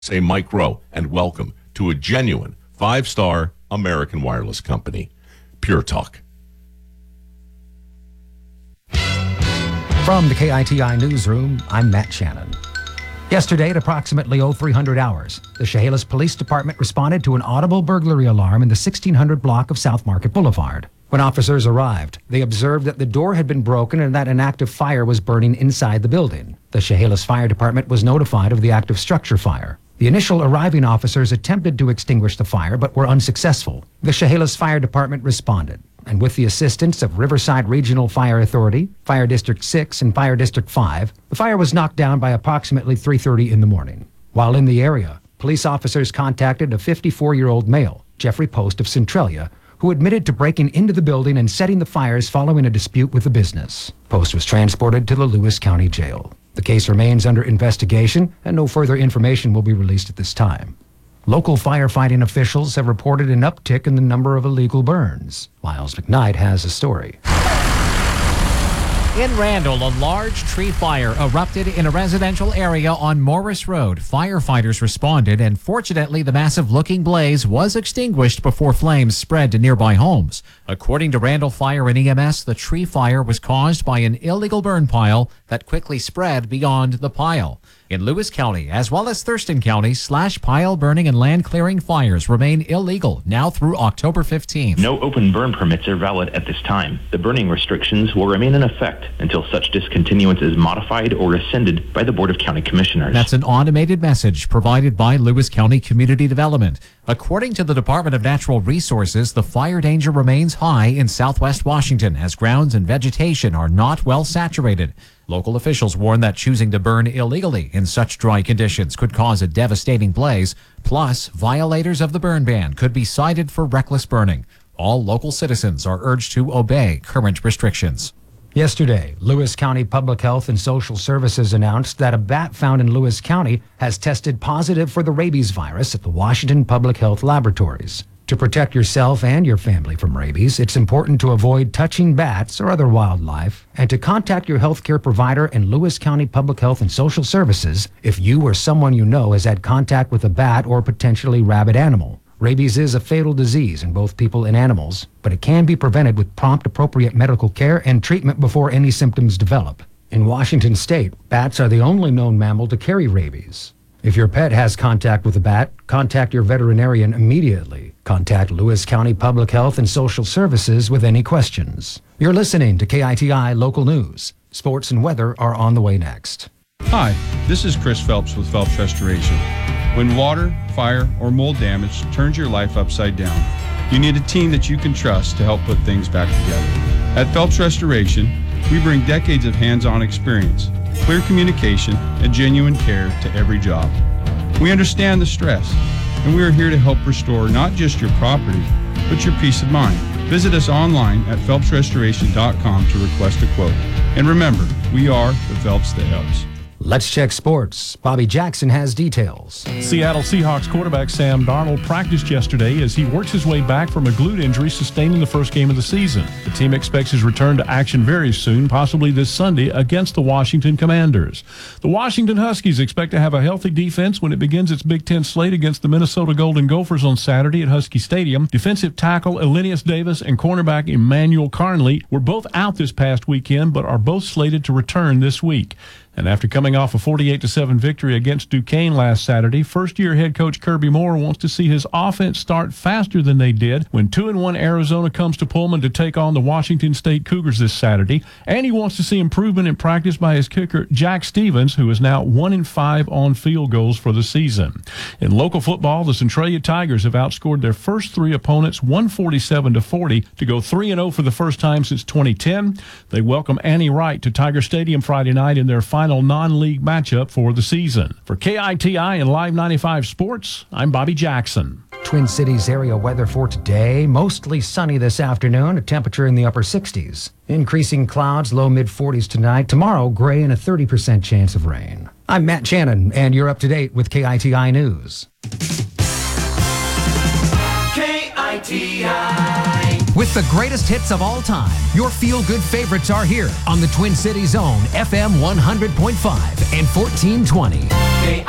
Say Mike Rowe, and welcome to a genuine 5-star American wireless company, Pure Talk. From the KITI Newsroom, I'm Matt Shannon. Yesterday at approximately 0300 hours, the Chehalis Police Department responded to an audible burglary alarm in the 1600 block of South Market Boulevard. When officers arrived, they observed that the door had been broken and that an active fire was burning inside the building. The Chehalis Fire Department was notified of the active structure fire. The initial arriving officers attempted to extinguish the fire but were unsuccessful. The Chehalis Fire Department responded, and with the assistance of Riverside Regional Fire Authority, Fire District 6, and Fire District 5, the fire was knocked down by approximately 3:30 in the morning. While in the area, police officers contacted a 54-year-old male, Jeffrey Post of Centralia, who admitted to breaking into the building and setting the fires following a dispute with the business. Post was transported to the Lewis County Jail. The case remains under investigation, and no further information will be released at this time. Local firefighting officials have reported an uptick in the number of illegal burns. Miles McKnight has a story. In Randall, a large tree fire erupted in a residential area on Morris Road. Firefighters responded, and fortunately, the massive-looking blaze was extinguished before flames spread to nearby homes. According to Randall Fire and EMS, the tree fire was caused by an illegal burn pile that quickly spread beyond the pile. In Lewis County, as well as Thurston County, slash pile burning and land clearing fires remain illegal now through October 15th. No open burn permits are valid at this time. The burning restrictions will remain in effect until such discontinuance is modified or rescinded by the Board of County Commissioners. That's an automated message provided by Lewis County Community Development. According to the Department of Natural Resources, the fire danger remains high in southwest Washington as grounds and vegetation are not well saturated. Local officials warn that choosing to burn illegally in such dry conditions could cause a devastating blaze. Plus, violators of the burn ban could be cited for reckless burning. All local citizens are urged to obey current restrictions. Yesterday, Lewis County Public Health and Social Services announced that a bat found in Lewis County has tested positive for the rabies virus at the Washington Public Health Laboratories. To protect yourself and your family from rabies, it's important to avoid touching bats or other wildlife and to contact your healthcare provider and Lewis County Public Health and Social Services if you or someone you know has had contact with a bat or potentially rabid animal. Rabies is a fatal disease in both people and animals, but it can be prevented with prompt, appropriate medical care and treatment before any symptoms develop. In Washington state, bats are the only known mammal to carry rabies. If your pet has contact with a bat, contact your veterinarian immediately. Contact Lewis County Public Health and Social Services with any questions. You're listening to KITI Local News. Sports and weather are on the way next. Hi, this is Chris Phelps with Phelps Restoration. When water, fire, or mold damage turns your life upside down, you need a team that you can trust to help put things back together. At Phelps Restoration, we bring decades of hands-on experience, clear communication, and genuine care to every job. We understand the stress, and we are here to help restore not just your property, but your peace of mind. Visit us online at PhelpsRestoration.com to request a quote. And remember, we are the Phelps that helps. Let's check sports. Bobby Jackson has details. Seattle Seahawks quarterback Sam Darnold practiced yesterday as he works his way back from a glute injury sustained in the first game of the season. The team expects his return to action very soon, possibly this Sunday against the Washington Commanders. The Washington Huskies expect to have a healthy defense when it begins its Big Ten slate against the Minnesota Golden Gophers on Saturday at Husky Stadium. Defensive tackle Elenius Davis and cornerback Emmanuel Carnley were both out this past weekend, but are both slated to return this week. And after coming off a 48-7 victory against Duquesne last Saturday, first-year head coach Kirby Moore wants to see his offense start faster than they did when 2-1 Arizona comes to Pullman to take on the Washington State Cougars this Saturday. And he wants to see improvement in practice by his kicker Jack Stevens, who is now 1-5 on field goals for the season. In local football, the Centralia Tigers have outscored their first three opponents 147-40 to go 3-0 for the first time since 2010. They welcome Annie Wright to Tiger Stadium Friday night in their final non-league matchup for the season. For KITI and Live 95 Sports, I'm Bobby Jackson. Twin Cities area weather for today. Mostly sunny this afternoon, a temperature in the upper 60s. Increasing clouds, low mid-40s tonight. Tomorrow, gray and a 30% chance of rain. I'm Matt Shannon, and you're up to date with KITI News. KITI. With the greatest hits of all time, your feel-good favorites are here on the Twin Cities own FM 100.5 and 1420.